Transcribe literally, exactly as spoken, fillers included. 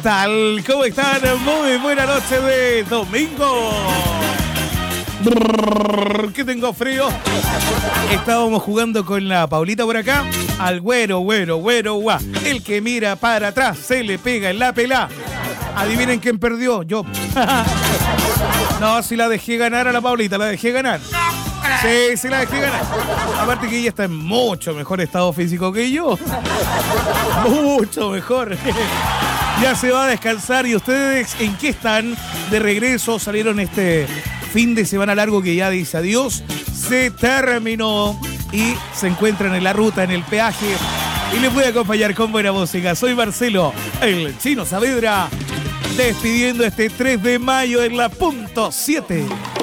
tal? ¿Cómo están? Muy buena noche de domingo. Que tengo frío. Estábamos jugando con la Paulita por acá. Al güero, güero, güero, guá. El que mira para atrás se le pega en la pelá. Adivinen quién perdió. Yo. No, si la dejé ganar a la Paulita, la dejé ganar. Sí, sí la dejé ganar. Aparte que ella está en mucho mejor estado físico que yo. Mucho mejor. Ya se va a descansar. ¿Y ustedes en qué están? De regreso, salieron este fin de semana largo que ya dice adiós. Se terminó y se encuentran en la ruta, en el peaje. Y les voy a acompañar con buena música. Soy Marcelo, el Chino Saavedra, despidiendo este tres de mayo en la punto siete.